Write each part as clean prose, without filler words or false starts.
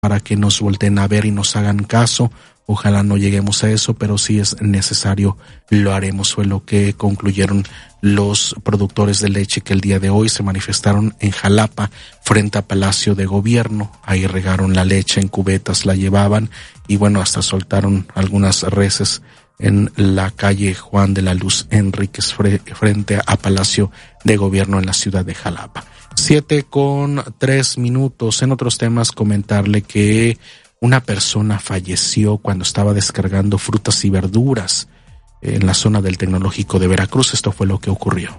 para que nos volteen a ver y nos hagan caso. Ojalá no lleguemos a eso, pero si es necesario, lo haremos. Fue lo que concluyeron los productores de leche que el día de hoy se manifestaron en Jalapa frente a Palacio de Gobierno. Ahí regaron la leche en cubetas, la llevaban y bueno, hasta soltaron algunas reses en la calle Juan de la Luz Enríquez frente a Palacio de Gobierno en la ciudad de Jalapa. 7:03. En otros temas, comentarle que una persona falleció cuando estaba descargando frutas y verduras en la zona del Tecnológico de Veracruz. Esto fue lo que ocurrió.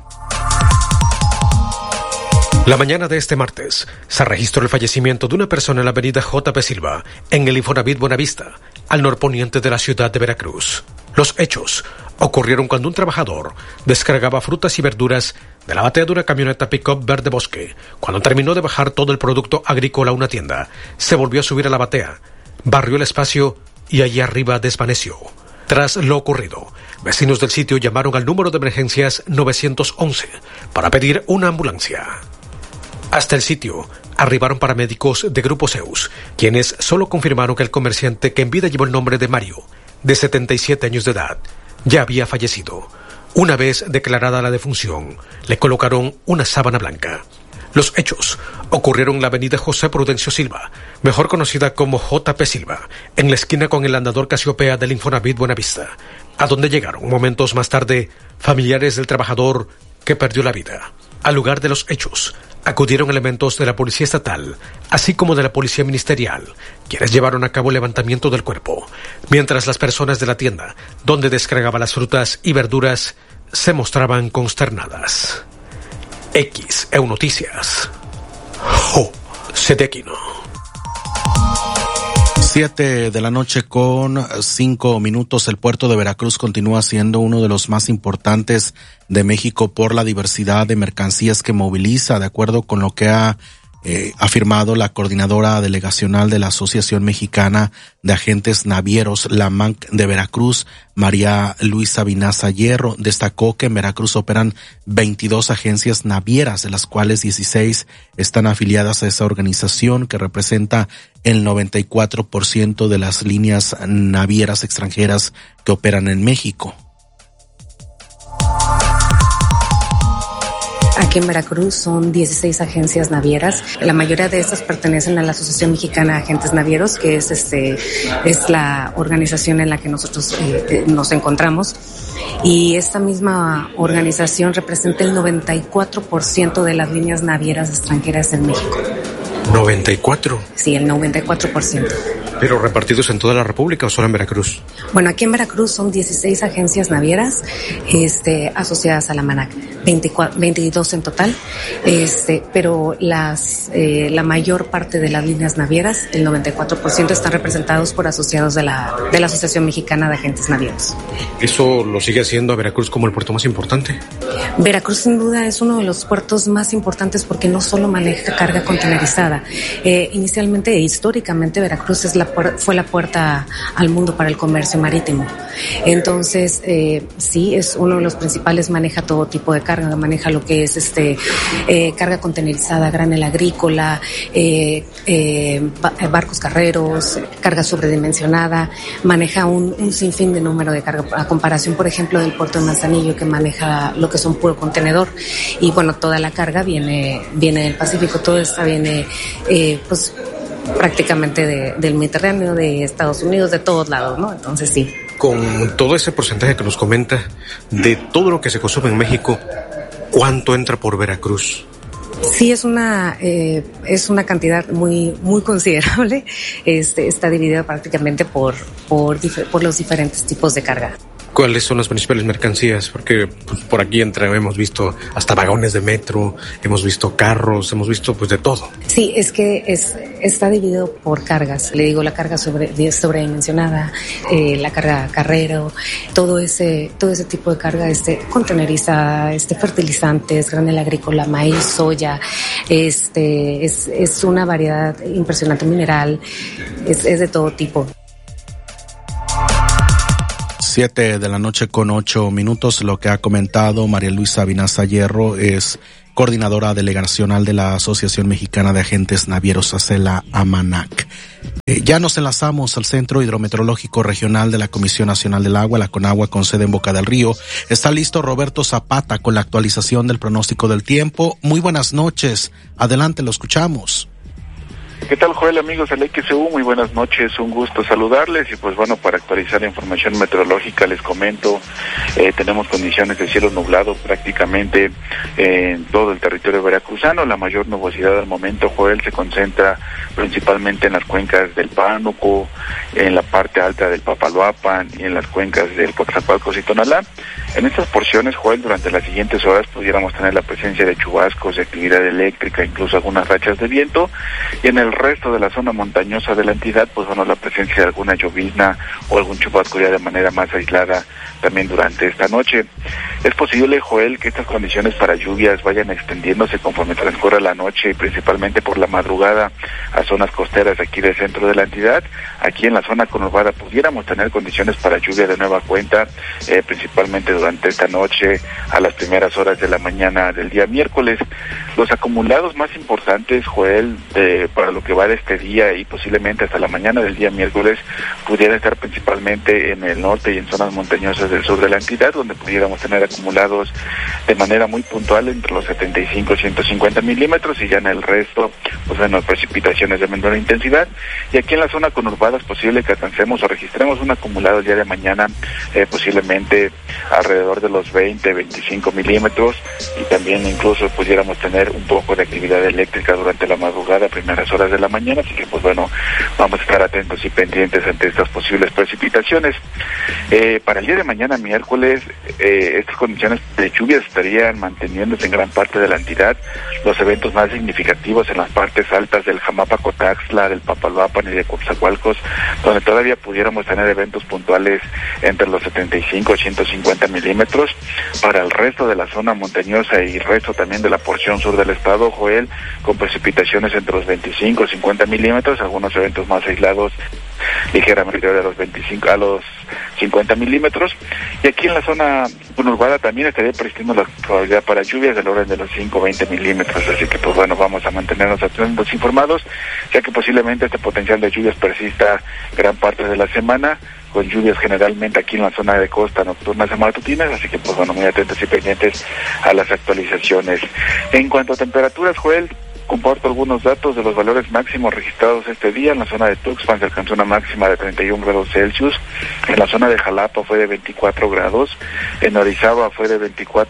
La mañana de este martes se registró el fallecimiento de una persona en la avenida J.P. Silva, en el Infonavit Buenavista, al norponiente de la ciudad de Veracruz. Los hechos ocurrieron cuando un trabajador descargaba frutas y verduras de la batea de una camioneta pick-up verde bosque. Cuando terminó de bajar todo el producto agrícola a una tienda, se volvió a subir a la batea, barrió el espacio y allí arriba desvaneció. Tras lo ocurrido, vecinos del sitio llamaron al número de emergencias 911 para pedir una ambulancia. Hasta el sitio arribaron paramédicos de Grupo Zeus, quienes solo confirmaron que el comerciante, que en vida llevó el nombre de Mario, de 77 años de edad, ya había fallecido. Una vez declarada la defunción, le colocaron una sábana blanca. Los hechos ocurrieron en la avenida José Prudencio Silva, mejor conocida como J.P. Silva, en la esquina con el andador Casiopea del Infonavit Buenavista, a donde llegaron momentos más tarde familiares del trabajador que perdió la vida. Al lugar de los hechos acudieron elementos de la Policía Estatal, así como de la Policía Ministerial, quienes llevaron a cabo el levantamiento del cuerpo, mientras las personas de la tienda, donde descargaba las frutas y verduras, se mostraban consternadas. XEU Noticias. Sedequino. 7:05. El puerto de Veracruz continúa siendo uno de los más importantes de México por la diversidad de mercancías que moviliza, de acuerdo con lo que ha afirmado la coordinadora delegacional de la Asociación Mexicana de Agentes Navieros, la AMANC de Veracruz, María Luisa Vinaza Hierro. Destacó que en Veracruz operan 22 agencias navieras, de las cuales 16 están afiliadas a esa organización, que representa el 94% de las líneas navieras extranjeras que operan en México. Aquí en Veracruz son 16 agencias navieras. La mayoría de estas pertenecen a la Asociación Mexicana de Agentes Navieros, que es la organización en la que nosotros nos encontramos. Y esta misma organización representa el 94% de las líneas navieras extranjeras en México. ¿94? Sí, el 94%. ¿Pero repartidos en toda la República o solo en Veracruz? Bueno, aquí en Veracruz son 16 agencias navieras asociadas a la MANAC, 22 en total, pero la mayor parte de las líneas navieras, el 94%, están representados por asociados de la Asociación Mexicana de Agentes Navieros. ¿Eso lo sigue haciendo a Veracruz como el puerto más importante? Veracruz sin duda es uno de los puertos más importantes porque no solo maneja carga contenerizada. Inicialmente e históricamente Veracruz fue la puerta al mundo para el comercio marítimo. Entonces, sí, es uno de los principales, maneja todo tipo de carga, maneja lo que es carga contenerizada, granel agrícola, barcos carreros, carga sobredimensionada, maneja un sinfín de número de carga, a comparación, por ejemplo, del puerto de Manzanillo, que maneja lo que son puro contenedor. Y bueno, toda la carga viene del Pacífico, todo esta viene, prácticamente del Mediterráneo, de Estados Unidos, de todos lados, ¿no? Entonces sí. Con todo ese porcentaje que nos comenta de todo lo que se consume en México, ¿cuánto entra por Veracruz? Sí, es una cantidad muy considerable. Está dividida prácticamente por los diferentes tipos de carga. ¿Cuáles son las principales mercancías? Porque por aquí hemos visto hasta vagones de metro, hemos visto carros, hemos visto de todo. Sí, es que está dividido por cargas. Le digo, la carga sobredimensionada, la carga carrero, todo ese tipo de carga, contenerizada, fertilizantes, granel agrícola, maíz, soya, es una variedad impresionante, mineral, es de todo tipo. 7:08. Lo que ha comentado María Luisa Vinaza Hierro es coordinadora delegacional de la Asociación Mexicana de Agentes Navieros ACELA AMANAC. Ya nos enlazamos al Centro Hidrometeorológico Regional de la Comisión Nacional del Agua, la CONAGUA, con sede en Boca del Río. Está listo Roberto Zapata con la actualización del pronóstico del tiempo. Muy buenas noches. Adelante, lo escuchamos. ¿Qué tal, Joel, amigos del XEU? Muy buenas noches, un gusto saludarles y pues bueno, para actualizar la información meteorológica les comento, tenemos condiciones de cielo nublado prácticamente en todo el territorio veracruzano. La mayor nubosidad al momento, Joel, se concentra principalmente en las cuencas del Pánuco, en la parte alta del Papaloapan y en las cuencas del Coatzacoalcos y Tonalá. En estas porciones, Joel, durante las siguientes horas pudiéramos tener la presencia de chubascos, de actividad eléctrica, incluso algunas rachas de viento, y en el resto de la zona montañosa de la entidad, pues bueno, la presencia de alguna llovizna o algún chubasco ya de manera más aislada también durante esta noche. Es posible, Joel, que estas condiciones para lluvias vayan extendiéndose conforme transcurra la noche y principalmente por la madrugada a zonas costeras aquí del centro de la entidad. Aquí en la zona conurbada pudiéramos tener condiciones para lluvia de nueva cuenta, principalmente durante esta noche a las primeras horas de la mañana del día miércoles. Los acumulados más importantes, Joel, para lo que va de este día y posiblemente hasta la mañana del día miércoles pudiera estar principalmente en el norte y en zonas montañosas del sur de la entidad, donde pudiéramos tener acumulados de manera muy puntual entre los 75 y 150 milímetros, y ya en el resto, pues bueno, precipitaciones de menor intensidad. Y aquí en la zona conurbada es posible que alcancemos o registremos un acumulado el día de mañana, posiblemente alrededor de los 20-25 milímetros, y también incluso pudiéramos tener un poco de actividad eléctrica durante la madrugada, primeras horas de la mañana, así que pues bueno, vamos a estar atentos y pendientes ante estas posibles precipitaciones. Para el día de mañana miércoles, estas condiciones de lluvias estarían manteniéndose en gran parte de la entidad. Los eventos más significativos en las partes altas del Jamapa-Cotaxtla, del Papaloapan y de Coatzacoalcos, donde todavía pudiéramos tener eventos puntuales entre los 75 y 150 milímetros. Para el resto de la zona montañosa y resto también de la porción sur del estado, Joel, con precipitaciones entre los 25 y 50 milímetros, algunos eventos más aislados ligeramente de los 25 a los 50 milímetros, y aquí en la zona conurbada también estaría persistiendo la probabilidad para lluvias del orden de los 5-20 milímetros, así que pues bueno, vamos a mantenernos atentos informados, ya que posiblemente este potencial de lluvias persista gran parte de la semana, con lluvias generalmente aquí en la zona de costa nocturnas y matutinas, así que pues bueno, muy atentos y pendientes a las actualizaciones. En cuanto a temperaturas, Joel, comparto algunos datos de los valores máximos registrados este día. En la zona de Tuxpan se alcanzó una máxima de 31 grados Celsius, en la zona de Jalapa fue de 24 grados, en Orizaba fue de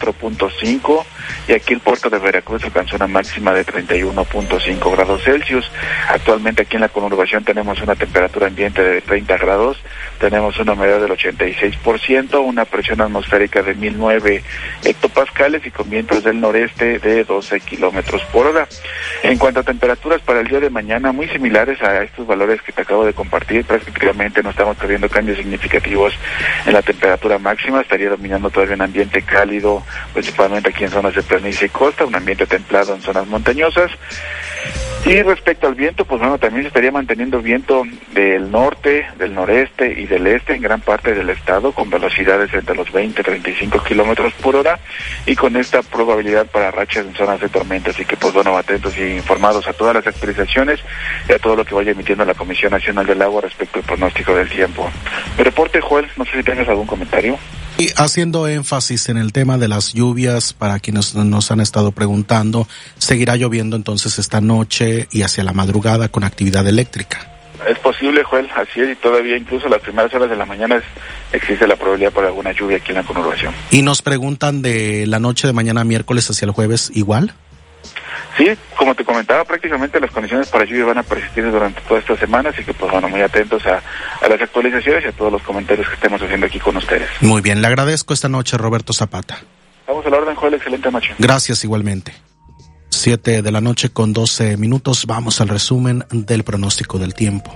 24.5, y aquí el puerto de Veracruz alcanzó una máxima de 31.5 grados Celsius. Actualmente aquí en la conurbación tenemos una temperatura ambiente de 30 grados, tenemos una humedad del 86%, una presión atmosférica de 1009 hectopascales y con vientos del noreste de 12 kilómetros por hora. En cuanto a temperaturas para el día de mañana, muy similares a estos valores que te acabo de compartir, prácticamente no estamos perdiendo cambios significativos en la temperatura máxima, estaría dominando todavía un ambiente cálido, principalmente aquí en zonas de planicie y costa, un ambiente templado en zonas montañosas. Y respecto al viento, pues bueno, también se estaría manteniendo viento del norte, del noreste y del este en gran parte del estado, con velocidades entre los 20 y 35 kilómetros por hora, y con esta probabilidad para rachas en zonas de tormenta. Así que pues bueno, atentos y informados a todas las actualizaciones y a todo lo que vaya emitiendo la Comisión Nacional del Agua respecto al pronóstico del tiempo. Mi reporte, Joel, no sé si tengas algún comentario. Y haciendo énfasis en el tema de las lluvias, para quienes nos han estado preguntando, ¿seguirá lloviendo entonces esta noche y hacia la madrugada con actividad eléctrica? Es posible, Joel, así es, y todavía incluso las primeras horas de la mañana existe la probabilidad para alguna lluvia aquí en la conurbación. Y nos preguntan de la noche de mañana miércoles hacia el jueves, ¿igual? Sí, como te comentaba, prácticamente las condiciones para lluvia van a persistir durante toda esta semana, así que pues bueno, muy atentos a las actualizaciones y a todos los comentarios que estemos haciendo aquí con ustedes. Muy bien, le agradezco esta noche, Roberto Zapata. Vamos a la orden, Joel, excelente noche. Gracias, igualmente. 7 de la noche con 12 minutos, vamos al resumen del pronóstico del tiempo.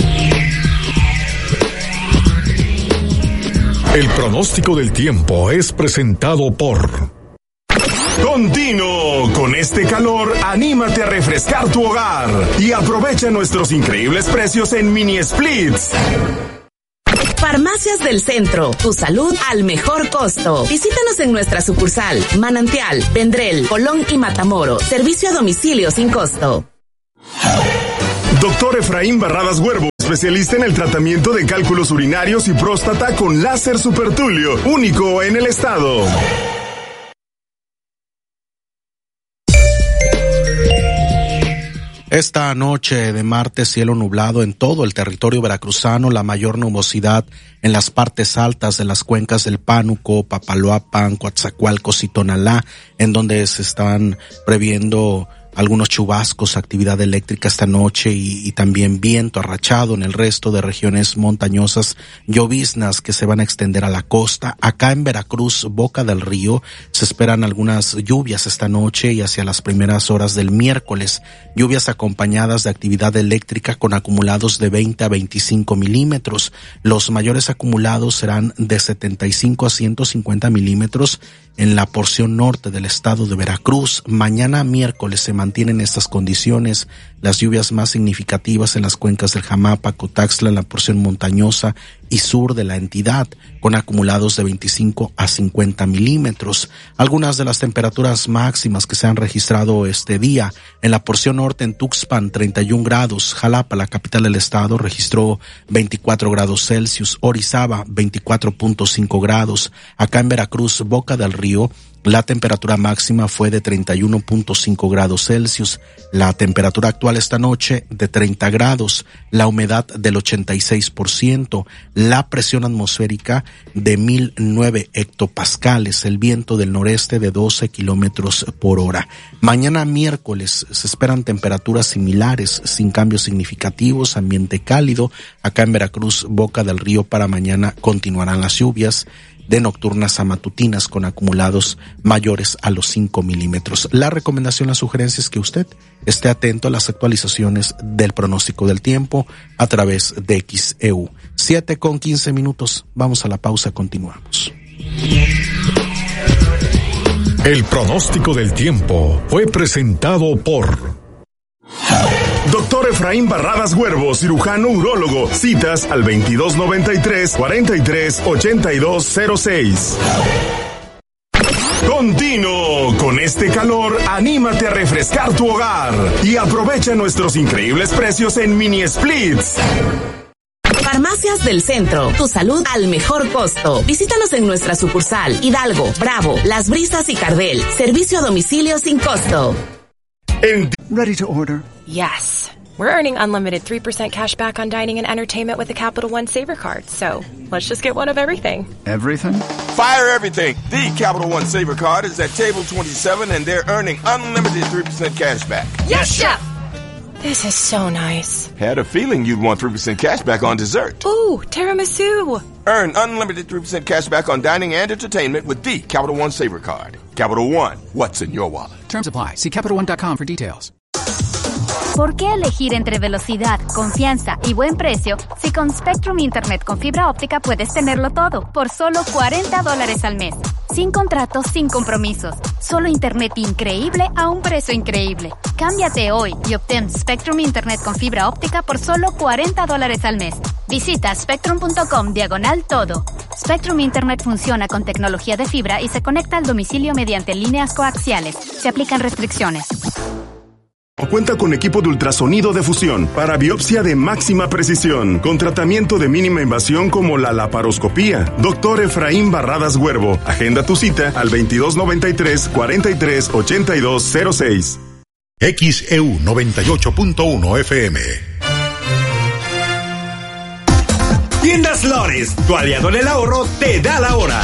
El pronóstico del tiempo es presentado por... Continuo con este calor, anímate a refrescar tu hogar y aprovecha nuestros increíbles precios en mini splits. Farmacias del Centro, tu salud al mejor costo. Visítanos en nuestra sucursal, Manantial, Vendrell, Colón y Matamoros. Servicio a domicilio sin costo. Doctor Efraín Barradas Huervo, especialista en el tratamiento de cálculos urinarios y próstata con láser supertulio, único en el estado. Esta noche de martes, cielo nublado en todo el territorio veracruzano, la mayor nubosidad en las partes altas de las cuencas del Pánuco, Papaloapan, Coatzacoalcos y Tonalá, en donde se están previendo algunos chubascos, actividad eléctrica esta noche y también viento arrachado en el resto de regiones montañosas, lloviznas que se van a extender a la costa. Acá en Veracruz, Boca del Río, se esperan algunas lluvias esta noche y hacia las primeras horas del miércoles, lluvias acompañadas de actividad eléctrica con acumulados de 20 a 25 milímetros. Los mayores acumulados serán de 75 a 150 milímetros en la porción norte del estado de Veracruz. Mañana miércoles se mantienen estas condiciones, las lluvias más significativas en las cuencas del Jamapa, Cotaxtla, en la porción montañosa y sur de la entidad, con acumulados de 25 a 50 milímetros. Algunas de las temperaturas máximas que se han registrado este día: en la porción norte, en Tuxpan, 31 grados, Jalapa, la capital del estado, registró 24 grados Celsius, Orizaba, 24.5 grados. Acá en Veracruz, Boca del Río, la temperatura máxima fue de 31.5 grados Celsius. La temperatura actual esta noche de 30 grados, la humedad del 86%, la presión atmosférica de 1009 hectopascales, el viento del noreste de 12 kilómetros por hora. Mañana miércoles se esperan temperaturas similares, sin cambios significativos, ambiente cálido. Acá en Veracruz, Boca del Río, para mañana continuarán las lluvias de nocturnas a matutinas con acumulados mayores a los 5 milímetros. La recomendación, la sugerencia es que usted esté atento a las actualizaciones del pronóstico del tiempo a través de XEU. 7:15. Vamos a la pausa, continuamos. El pronóstico del tiempo fue presentado por Doctor Efraín Barradas Huervo, cirujano urólogo. Citas al 2293-438206. Continuo. Con este calor, anímate a refrescar tu hogar y aprovecha nuestros increíbles precios en mini splits. Farmacias del Centro, tu salud al mejor costo. Visítanos en nuestra sucursal, Hidalgo, Bravo, Las Brisas y Cardel. Servicio a domicilio sin costo. Ready to order? Yes. We're earning unlimited 3% cash back on dining and entertainment with the Capital One Saver Card. So, let's just get one of everything. Everything? Fire everything. The Capital One Saver Card is at table 27 and they're earning unlimited 3% cash back. Yes, Chef! This is so nice. Had a feeling you'd want 3% cash back on dessert. Ooh, tiramisu. Earn unlimited 3% cash back on dining and entertainment with the Capital One Saver Card. Capital One, what's in your wallet? Terms apply. See CapitalOne.com for details. ¿Por qué elegir entre velocidad, confianza y buen precio si con Spectrum Internet con fibra óptica puedes tenerlo todo por solo $40 al mes? Sin contratos, sin compromisos. Solo internet increíble a un precio increíble. Cámbiate hoy y obtén Spectrum Internet con fibra óptica por solo $40 al mes. Visita spectrum.com/todo. Spectrum Internet funciona con tecnología de fibra y se conecta al domicilio mediante líneas coaxiales. Se aplican restricciones. Cuenta con equipo de ultrasonido de fusión para biopsia de máxima precisión, con tratamiento de mínima invasión como la laparoscopía. Doctor Efraín Barradas Huervo. Agenda tu cita al 2293-438206. XEU 98.1 FM. Tiendas Lores, tu aliado en el ahorro, te da la hora.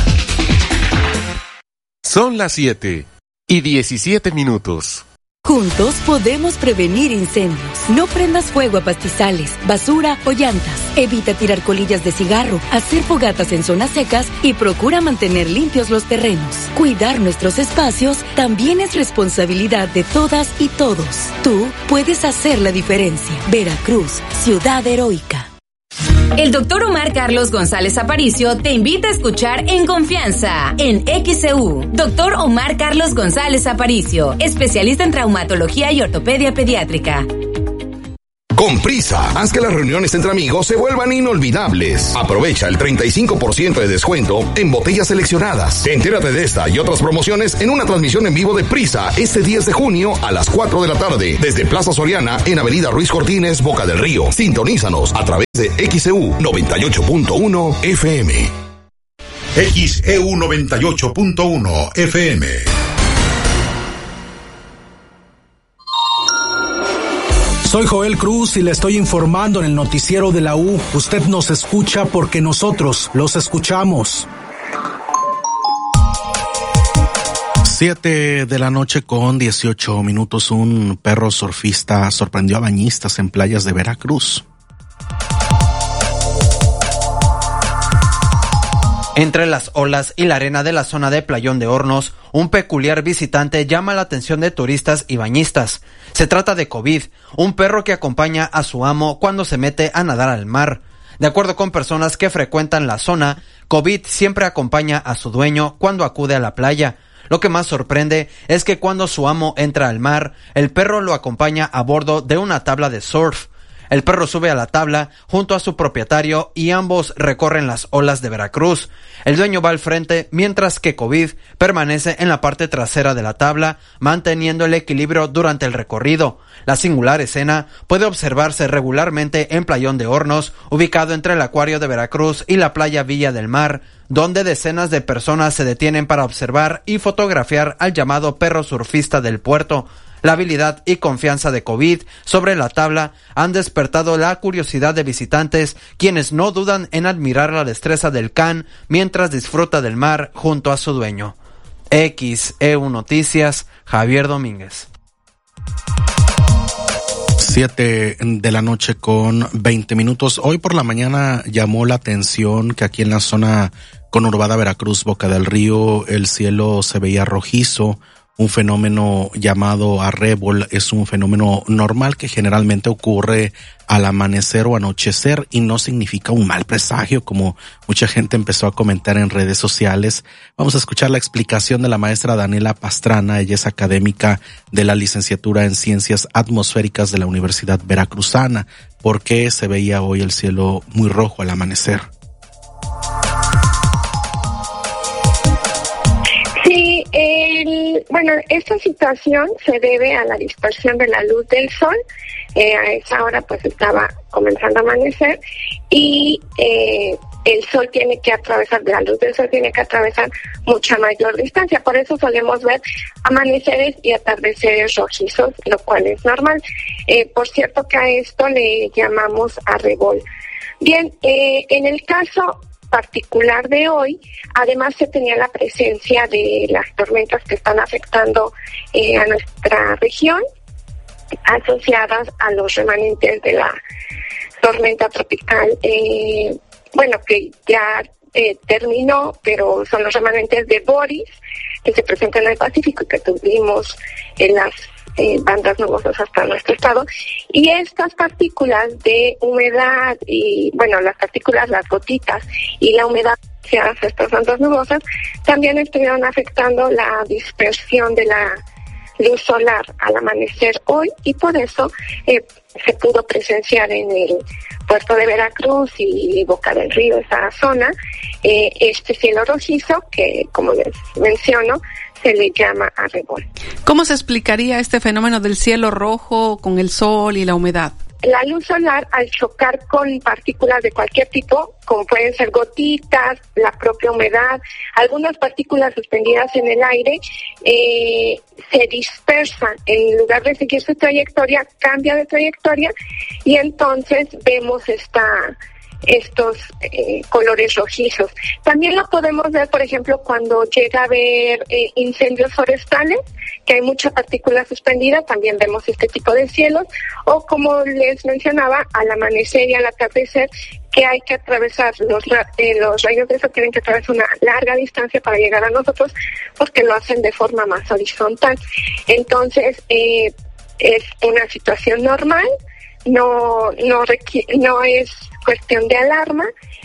Son las 7:17. Juntos podemos prevenir incendios. No prendas fuego a pastizales, basura o llantas. Evita tirar colillas de cigarro, hacer fogatas en zonas secas y procura mantener limpios los terrenos. Cuidar nuestros espacios también es responsabilidad de todas y todos. Tú puedes hacer la diferencia. Veracruz, ciudad heroica. El doctor Omar Carlos González Aparicio te invita a escuchar En Confianza, en XEU. Doctor Omar Carlos González Aparicio, especialista en traumatología y ortopedia pediátrica. Con Prisa, haz que las reuniones entre amigos se vuelvan inolvidables. Aprovecha el 35% de descuento en botellas seleccionadas. Entérate de esta y otras promociones en una transmisión en vivo de Prisa este 10 de junio a las 4 de la tarde desde Plaza Soriana en Avenida Ruiz Cortines, Boca del Río. Sintonízanos a través de XEU 98.1 FM. XEU 98.1 FM. Soy Joel Cruz y le estoy informando en el noticiero de la U. Usted nos escucha porque nosotros los escuchamos. 7 de la noche con 18 minutos. Un perro surfista sorprendió a bañistas en playas de Veracruz. Entre las olas y la arena de la zona de Playón de Hornos, un peculiar visitante llama la atención de turistas y bañistas. Se trata de COVID, un perro que acompaña a su amo cuando se mete a nadar al mar. De acuerdo con personas que frecuentan la zona, COVID siempre acompaña a su dueño cuando acude a la playa. Lo que más sorprende es que cuando su amo entra al mar, el perro lo acompaña a bordo de una tabla de surf. El perro sube a la tabla junto a su propietario y ambos recorren las olas de Veracruz. El dueño va al frente mientras que COVID permanece en la parte trasera de la tabla, manteniendo el equilibrio durante el recorrido. La singular escena puede observarse regularmente en Playón de Hornos, ubicado entre el Acuario de Veracruz y la playa Villa del Mar, donde decenas de personas se detienen para observar y fotografiar al llamado perro surfista del puerto. La habilidad y confianza de COVID sobre la tabla han despertado la curiosidad de visitantes, quienes no dudan en admirar la destreza del can mientras disfruta del mar junto a su dueño. XEU Noticias, Javier Domínguez. 7 de la noche con 20 minutos. Hoy por la mañana llamó la atención que aquí en la zona conurbada Veracruz, Boca del Río, el cielo se veía rojizo. Un fenómeno llamado arrebol es un fenómeno normal que generalmente ocurre al amanecer o anochecer y no significa un mal presagio, como mucha gente empezó a comentar en redes sociales. Vamos a escuchar la explicación de la maestra Daniela Pastrana. Ella es académica de la licenciatura en Ciencias Atmosféricas de la Universidad Veracruzana. ¿Por qué se veía hoy el cielo muy rojo al amanecer? Sí, bueno, esta situación se debe a la dispersión de la luz del sol. A esa hora pues estaba comenzando a amanecer y el sol tiene que atravesar, la luz del sol tiene que atravesar mucha mayor distancia. Por eso solemos ver amaneceres y atardeceres rojizos, lo cual es normal. Por cierto que a esto le llamamos arrebol. Bien, en el caso particular de hoy, además se tenía la presencia de las tormentas que están afectando a nuestra región, asociadas a los remanentes de la tormenta tropical, que ya terminó, pero son los remanentes de Boris, que se presentan en el Pacífico y que tuvimos en las bandas nubosas hasta nuestro estado, y estas partículas de humedad y, las partículas, las gotitas y la humedad asociadas a estas bandas nubosas también estuvieron afectando la dispersión de la luz solar al amanecer hoy, y por eso se pudo presenciar en el puerto de Veracruz y Boca del Río, esa zona, este cielo rojizo que, como les menciono, se le llama arrebol. ¿Cómo se explicaría este fenómeno del cielo rojo con el sol y la humedad? La luz solar, al chocar con partículas de cualquier tipo, como pueden ser gotitas, la propia humedad, algunas partículas suspendidas en el aire, se dispersan. En lugar de seguir su trayectoria, cambia de trayectoria, y entonces vemos estos colores rojizos. También lo podemos ver, por ejemplo, cuando llega a haber incendios forestales, que hay mucha partícula suspendida, también vemos este tipo de cielos, o como les mencionaba, al amanecer y al atardecer, que hay que atravesar los rayos de sol, tienen que atravesar una larga distancia para llegar a nosotros, porque lo hacen de forma más horizontal. Entonces, es una situación normal, no es cuestión de alarma.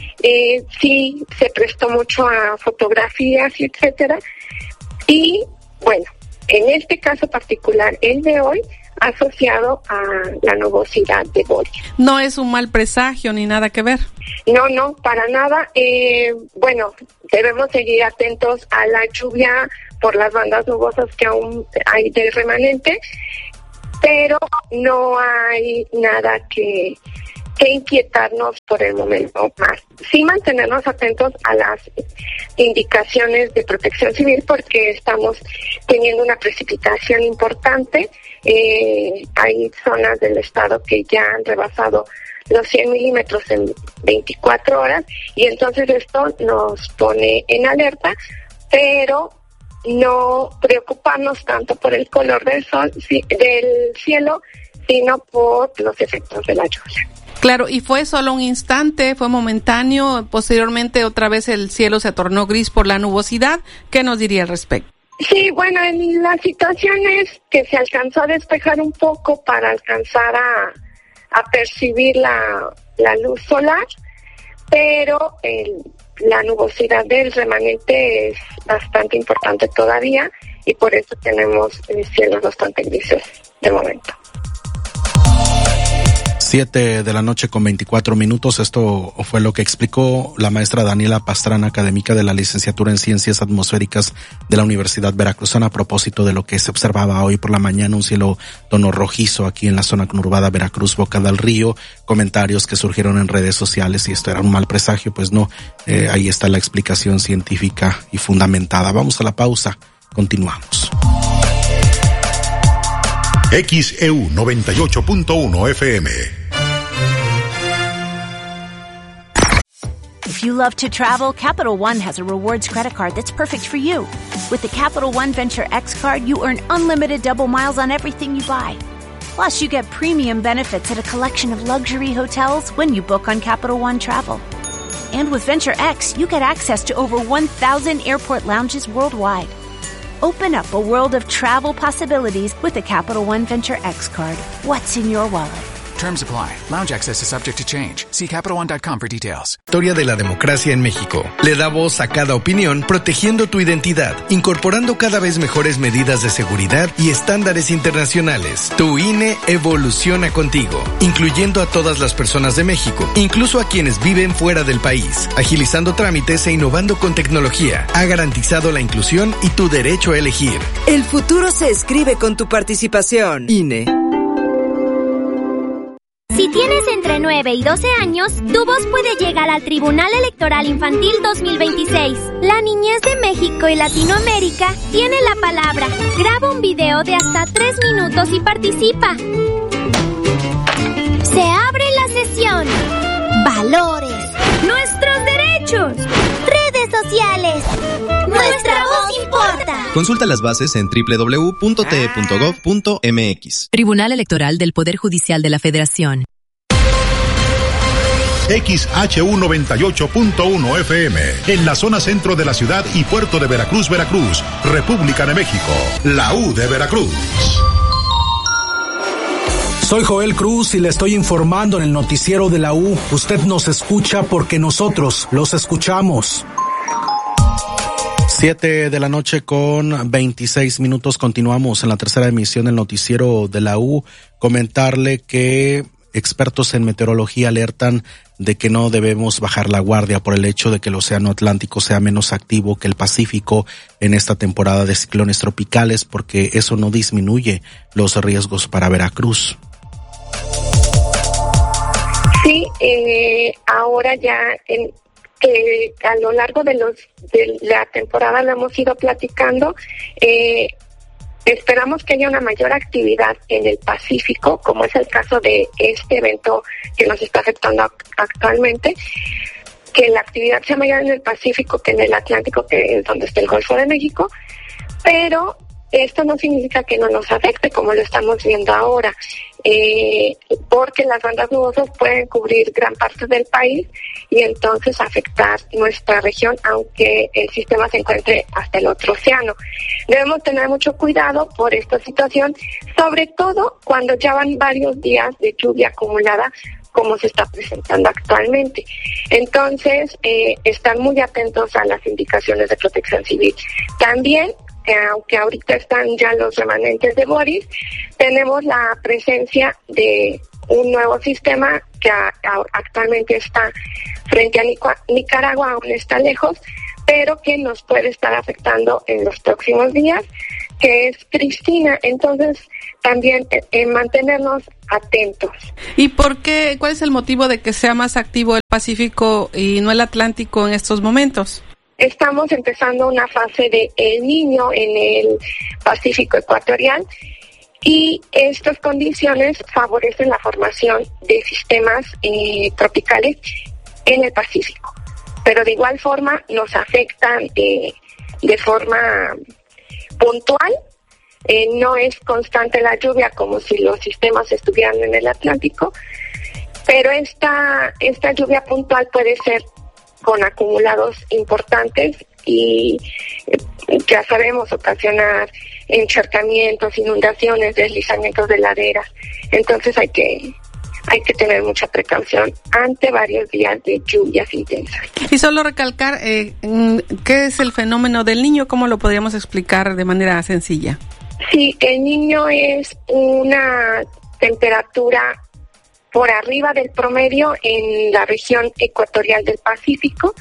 Sí se prestó mucho a fotografías y etcétera, y bueno, en este caso particular, el de hoy, asociado a la nubosidad de Boreas. No es un mal presagio ni nada que ver. No, para nada. Bueno, debemos seguir atentos a la lluvia por las bandas nubosas que aún hay de remanente, pero no hay nada que inquietarnos por el momento más. Sí mantenernos atentos a las indicaciones de Protección Civil porque estamos teniendo una precipitación importante. Hay zonas del estado que ya han rebasado los 100 milímetros en 24 horas y entonces esto nos pone en alerta, pero no preocuparnos tanto por el color del cielo, sino por los efectos de la lluvia. Claro, y fue solo un instante, fue momentáneo, posteriormente otra vez el cielo se tornó gris por la nubosidad. ¿Qué nos diría al respecto? Sí, bueno, en la situación es que se alcanzó a despejar un poco para alcanzar a percibir la luz solar, pero la nubosidad del remanente es bastante importante todavía y por eso tenemos cielos bastante grises de momento. 7:24 a.m. Esto fue lo que explicó la maestra Daniela Pastrana, académica de la licenciatura en Ciencias Atmosféricas de la Universidad Veracruzana, a propósito de lo que se observaba hoy por la mañana, un cielo tono rojizo aquí en la zona conurbada Veracruz, Boca del Río, comentarios que surgieron en redes sociales y esto era un mal presagio, pues no, ahí está la explicación científica y fundamentada. Vamos a la pausa, continuamos. XEU 98.1 FM. If you love to travel, Capital One has a rewards credit card that's perfect for you. With the Capital One Venture X card, you earn unlimited double miles on everything you buy. Plus, you get premium benefits at a collection of luxury hotels when you book on Capital One Travel. And with Venture X, you get access to over 1,000 airport lounges worldwide. Open up a world of travel possibilities with the Capital One Venture X card. What's in your wallet? Terms apply. Lounge access is subject to change. See CapitalOne.com for details. Historia de la democracia en México. Le da voz a cada opinión, protegiendo tu identidad, incorporando cada vez mejores medidas de seguridad y estándares internacionales. Tu INE evoluciona contigo, incluyendo a todas las personas de México, incluso a quienes viven fuera del país, agilizando trámites e innovando con tecnología. Ha garantizado la inclusión y tu derecho a elegir. El futuro se escribe con tu participación. INE. Si tienes entre 9 y 12 años, tu voz puede llegar al Tribunal Electoral Infantil 2026. La niñez de México y Latinoamérica tiene la palabra. Graba un video de hasta 3 minutos y participa. Se abre la sesión. Valores. Nuestros derechos. Redes sociales. Nuestra voz importa. Consulta las bases en www.te.gov.mx. Tribunal Electoral del Poder Judicial de la Federación. XHU 98.1 FM, en la zona centro de la ciudad y puerto de Veracruz, Veracruz, República de México, la U de Veracruz. Soy Joel Cruz y le estoy informando en el noticiero de la U. Usted nos escucha porque nosotros los escuchamos. 7:26 a.m. Continuamos en la tercera emisión del noticiero de la U. Comentarle que expertos en meteorología alertan de que no debemos bajar la guardia por el hecho de que el océano Atlántico sea menos activo que el Pacífico en esta temporada de ciclones tropicales, porque eso no disminuye los riesgos para Veracruz. Sí, ahora ya a lo largo de la temporada lo hemos ido platicando. Esperamos que haya una mayor actividad en el Pacífico, como es el caso de este evento que nos está afectando actualmente, que la actividad sea mayor en el Pacífico que en el Atlántico, que es donde está el Golfo de México, pero esto no significa que no nos afecte como lo estamos viendo ahora, porque las bandas nubosas pueden cubrir gran parte del país y entonces afectar nuestra región, aunque el sistema se encuentre hasta el otro océano. Debemos tener mucho cuidado por esta situación, sobre todo cuando ya van varios días de lluvia acumulada, como se está presentando actualmente. Entonces, están muy atentos a las indicaciones de Protección Civil. También aunque ahorita están ya los remanentes de Boris, tenemos la presencia de un nuevo sistema que actualmente está frente a Nicaragua, aún está lejos, pero que nos puede estar afectando en los próximos días, que es Cristina. Entonces, también mantenernos atentos. ¿Y por qué? ¿Cuál es el motivo de que sea más activo el Pacífico y no el Atlántico en estos momentos? Estamos empezando una fase de El Niño en el Pacífico ecuatorial y estas condiciones favorecen la formación de sistemas tropicales en el Pacífico. Pero de igual forma nos afectan de forma puntual. No es constante la lluvia como si los sistemas estuvieran en el Atlántico, pero esta lluvia puntual puede ser con acumulados importantes y ya sabemos ocasionar encharcamientos, inundaciones, deslizamientos de laderas. Entonces hay que tener mucha precaución ante varios días de lluvias intensas. Y solo recalcar, ¿qué es el fenómeno del Niño? ¿Cómo lo podríamos explicar de manera sencilla? Sí, el Niño es una temperatura por arriba del promedio en la región ecuatorial del Pacífico,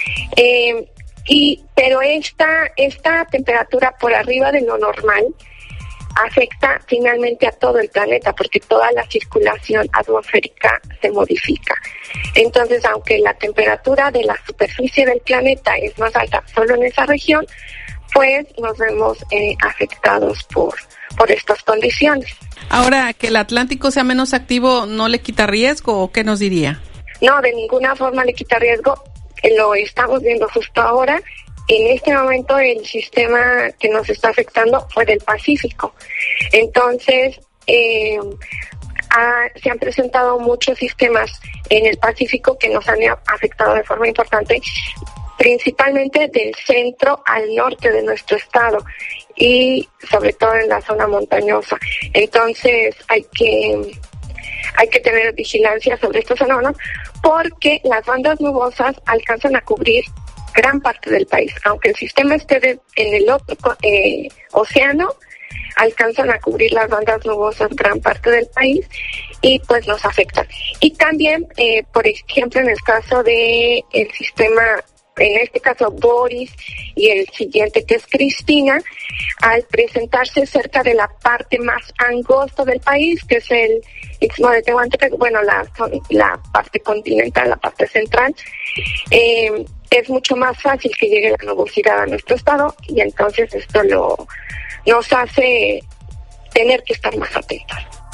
pero esta temperatura por arriba de lo normal afecta finalmente a todo el planeta porque toda la circulación atmosférica se modifica. Entonces, aunque la temperatura de la superficie del planeta es más alta solo en esa región, pues nos vemos afectados por estas condiciones. Ahora, que el Atlántico sea menos activo, ¿no le quita riesgo o qué nos diría? No, de ninguna forma le quita riesgo. Lo estamos viendo justo ahora. En este momento el sistema que nos está afectando fue del Pacífico. Entonces, se han presentado muchos sistemas en el Pacífico que nos han afectado de forma importante, principalmente del centro al norte de nuestro estado y sobre todo en la zona montañosa. Entonces hay que tener vigilancia sobre estos fenómenos porque las bandas nubosas alcanzan a cubrir gran parte del país. Aunque el sistema esté en el otro océano, alcanzan a cubrir las bandas nubosas gran parte del país y pues nos afectan. Y también, por ejemplo, en el caso de el sistema, en este caso Boris y el siguiente que es Cristina, al presentarse cerca de la parte más angosta del país, que es el Istmo de Tehuantepec, bueno, la parte continental, la parte central, es mucho más fácil que llegue la nubosidad a nuestro estado y entonces esto nos hace tener que estar más atentos.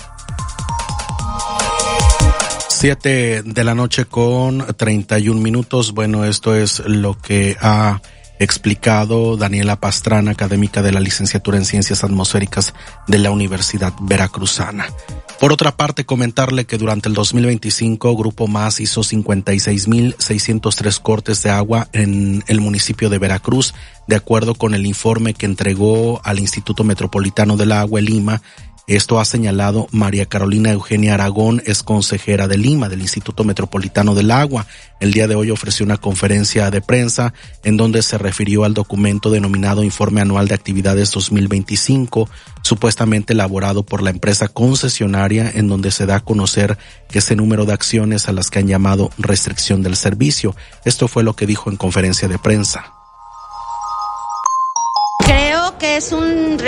7 de la noche con 31 minutos. Bueno, esto es lo que ha explicado Daniela Pastrana, académica de la licenciatura en Ciencias Atmosféricas de la Universidad Veracruzana. Por otra parte, comentarle que durante el 2025 Grupo Más hizo 56.603 cortes de agua en el municipio de Veracruz, de acuerdo con el informe que entregó al Instituto Metropolitano del Agua, Lima. Esto ha señalado María Carolina Eugenia Aragón, es consejera de Lima, del Instituto Metropolitano del Agua. El día de hoy ofreció una conferencia de prensa en donde se refirió al documento denominado Informe Anual de Actividades 2025, supuestamente elaborado por la empresa concesionaria, en donde se da a conocer que ese número de acciones a las que han llamado restricción del servicio. Esto fue lo que dijo en conferencia de prensa. Creo que es un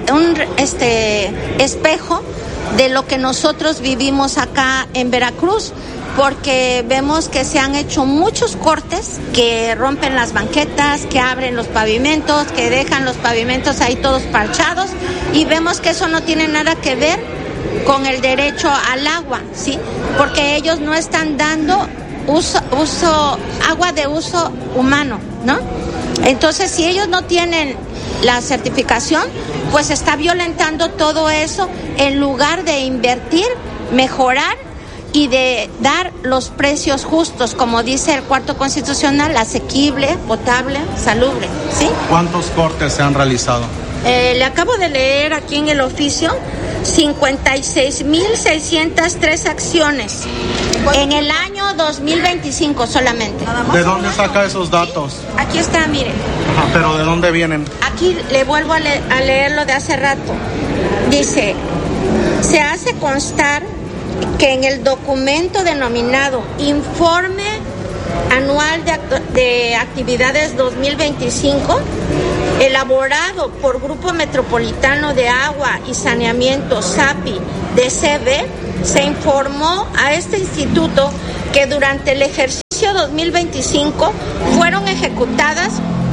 espejo de lo que nosotros vivimos acá en Veracruz, porque vemos que se han hecho muchos cortes que rompen las banquetas, que abren los pavimentos, que dejan los pavimentos ahí todos parchados, y vemos que eso no tiene nada que ver con el derecho al agua, ¿sí? Porque ellos no están dando agua de uso humano, ¿no? Entonces, si ellos no tienen la certificación, pues está violentando todo eso en lugar de invertir, mejorar y de dar los precios justos, como dice el cuarto constitucional, asequible, potable, salubre, ¿sí? ¿Cuántos cortes se han realizado? Le acabo de leer aquí en el oficio 56,603 acciones en el año 2025 solamente. ¿De dónde saca esos datos? Aquí está, mire. Ajá, pero ¿de dónde vienen? Aquí le vuelvo a leer lo de hace rato. Dice, se hace constar que en el documento denominado Informe Anual de Actividades 2025, elaborado por Grupo Metropolitano de Agua y Saneamiento SAPI de CB, se informó a este instituto que durante el ejercicio 2025 fueron ejecutadas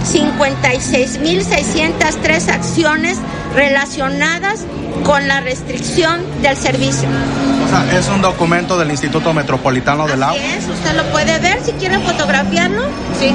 56,603 acciones relacionadas con la restricción del servicio. O sea, es un documento del Instituto Metropolitano del Agua. Así es, usted lo puede ver si quiere fotografiarlo. Sí.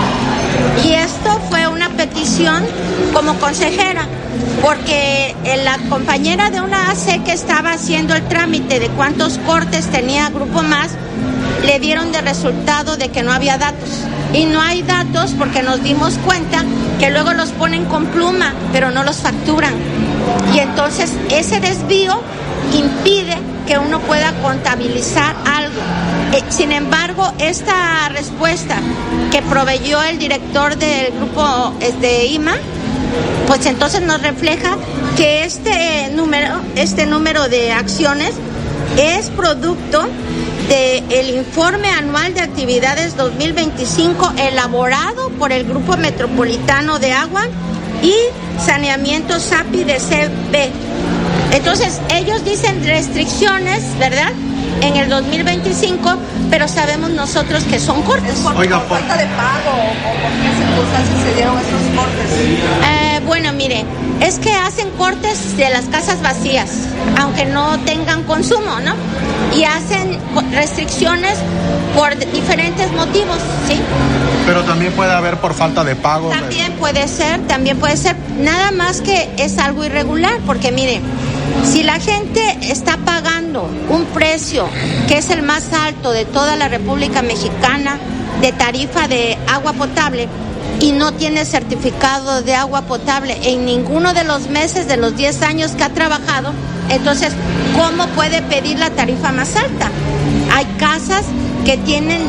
Y esto fue una petición como consejera, porque la compañera de una AC que estaba haciendo el trámite de cuántos cortes tenía Grupo Más, le dieron de resultado de que no había datos. Y no hay datos porque nos dimos cuenta que luego los ponen con pluma, pero no los facturan. Y entonces ese desvío impide que uno pueda contabilizar algo. Sin embargo, esta respuesta que proveyó el director del grupo de IMA, pues entonces nos refleja que este número de acciones es producto del informe anual de actividades 2025 elaborado por el Grupo Metropolitano de Agua y Saneamiento SAPI de CB. Entonces, ellos dicen restricciones, ¿verdad?, en el 2025, pero sabemos nosotros que son cortes. Oiga, ¿por falta de pago o por qué circunstancias se dieron esos cortes? Bueno, mire, es que hacen cortes de las casas vacías, aunque no tengan consumo, ¿no? Y hacen restricciones por diferentes motivos, ¿sí? Pero también puede haber por falta de pago. También puede ser, nada más que es algo irregular, porque mire, si la gente está pagando un precio que es el más alto de toda la República Mexicana de tarifa de agua potable y no tiene certificado de agua potable en ninguno de los meses de los 10 años que ha trabajado, entonces, ¿cómo puede pedir la tarifa más alta? Hay casas que tienen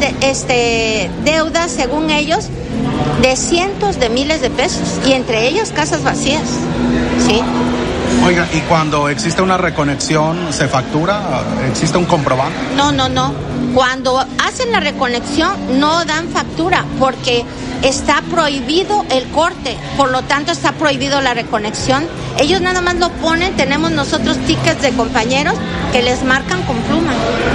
deudas, según ellos, de cientos de miles de pesos, y entre ellos casas vacías, ¿sí? Oiga, ¿y cuando existe una reconexión se factura? ¿Existe un comprobante? No. Cuando hacen la reconexión no dan factura porque está prohibido el corte, por lo tanto está prohibido la reconexión. Ellos nada más lo ponen, tenemos nosotros tickets de compañeros que les marcan con pluma.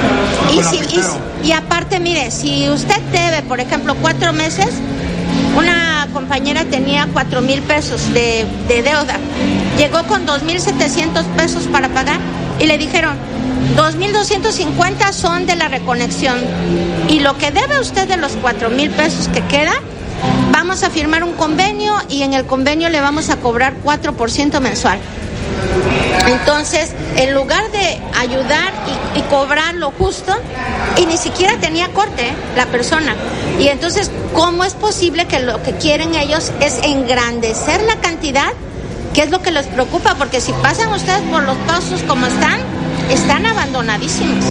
Y aparte, mire, si usted debe, por ejemplo, 4 meses, una compañera tenía 4,000 pesos de deuda. Llegó con 2,700 pesos para pagar y le dijeron, 2,250 son de la reconexión. Y lo que debe usted de los 4,000 pesos que queda, vamos a firmar un convenio y en el convenio le vamos a cobrar 4% mensual. Entonces, en lugar de ayudar y cobrar lo justo, y ni siquiera tenía corte la persona. Y entonces, ¿cómo es posible que lo que quieren ellos es engrandecer la cantidad? ¿Qué es lo que les preocupa? Porque si pasan ustedes por los pasos como están abandonadísimos.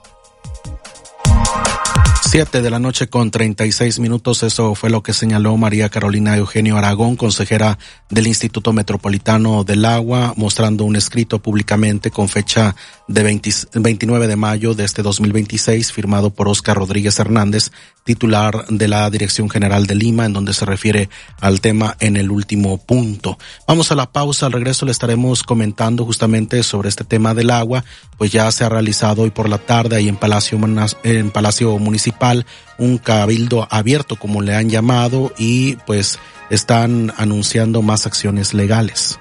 7:36 p.m. Eso fue lo que señaló María Carolina Eugenio Aragón, consejera del Instituto Metropolitano del Agua, mostrando un escrito públicamente con fecha de 29 de mayo de este 2026, firmado por Óscar Rodríguez Hernández, titular de la Dirección General de Lima, en donde se refiere al tema en el último punto. Vamos a la pausa, al regreso le estaremos comentando justamente sobre este tema del agua, pues ya se ha realizado hoy por la tarde ahí en Palacio Municipal un cabildo abierto, como le han llamado, y pues están anunciando más acciones legales.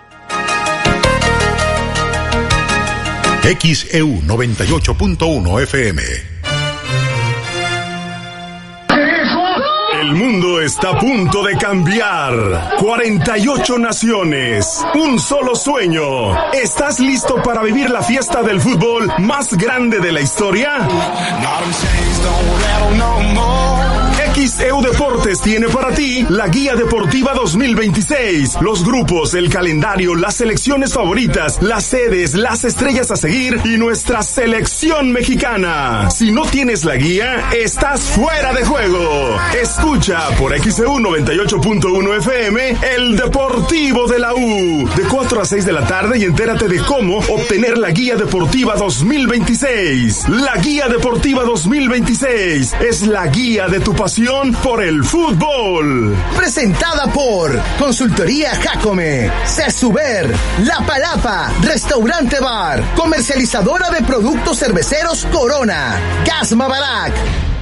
XEU 98.1 FM. El mundo está a punto de cambiar. 48 naciones, un solo sueño. ¿Estás listo para vivir la fiesta del fútbol más grande de la historia? XEU Deportes tiene para ti la Guía Deportiva 2026. Los grupos, el calendario, las selecciones favoritas, las sedes, las estrellas a seguir y nuestra selección mexicana. Si no tienes la guía, estás fuera de juego. Escucha por XEU 98.1 FM el Deportivo de la U. De 4 a 6 de la tarde y entérate de cómo obtener la Guía Deportiva 2026. La Guía Deportiva 2026 es la guía de tu pasión por el fútbol. Presentada por Consultoría Jacome, Cesuber, La Palapa, Restaurante Bar, comercializadora de productos cerveceros Corona, Gas Mavarac.